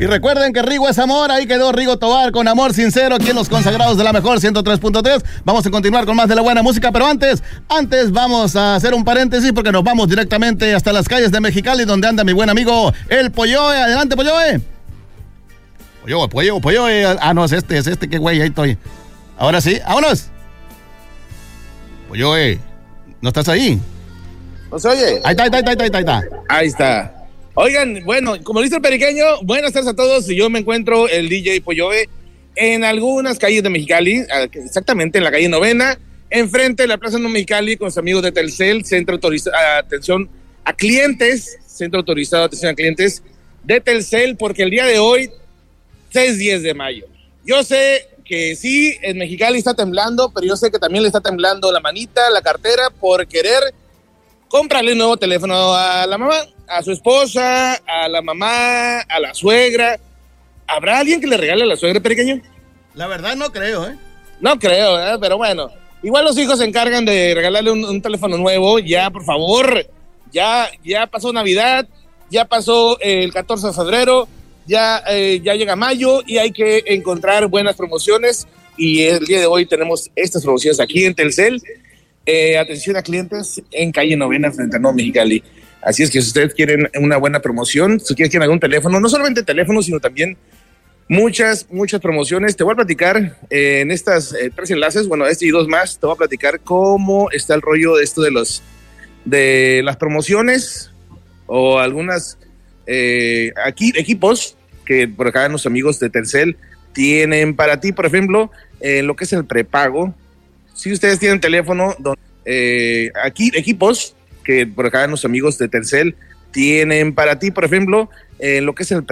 Y recuerden que Rigo es amor, ahí quedó Rigo Tobar con Amor Sincero, aquí en los consagrados de la mejor 103.3. Vamos a continuar con más de la buena música, pero antes vamos a hacer un paréntesis porque nos vamos directamente hasta las calles de Mexicali, donde anda mi buen amigo El Polloe. Adelante, Polloe. Polloe. Ah, no, es este, qué güey, ahí estoy. Ahora sí, vámonos. Polloe, ¿no estás ahí? ¿No se oye? Ahí está. Ahí está. Oigan, bueno, como dice el periqueño, buenas tardes a todos. Yo me encuentro el DJ Polloe en algunas calles de Mexicali, exactamente en la calle Novena, enfrente de la Plaza de Mexicali, con sus amigos de Telcel, Centro Autorizado Atención a Clientes, Centro Autorizado de Atención a Clientes de Telcel, porque el día de hoy es 10 de mayo. Yo sé que sí, en Mexicali está temblando, pero yo sé que también le está temblando la manita, la cartera, por querer comprarle un nuevo teléfono a la mamá, a su esposa, a la mamá, a la suegra. ¿Habrá alguien que le regale a la suegra, pequeño? La verdad no creo, ¿eh? No creo, pero bueno. Igual los hijos se encargan de regalarle un teléfono nuevo. Ya, por favor, ya pasó Navidad, ya pasó el 14 de febrero, ya llega mayo y hay que encontrar buenas promociones. Y el día de hoy tenemos estas promociones aquí en Telcel. Atención a clientes en calle Novena frente a Nuevo Mexicali. Así es que si ustedes quieren una buena promoción, si ustedes quieren algún teléfono, no solamente teléfono, sino también muchas promociones. Te voy a platicar en estas 3 enlaces, bueno, y 2 más, te voy a platicar cómo está el rollo de esto de las promociones o algunas aquí equipos que por acá los amigos de Telcel tienen para ti, por ejemplo, lo que es el prepago. Si ustedes tienen teléfono, aquí equipos que por acá los amigos de Telcel tienen para ti, por ejemplo, lo que es el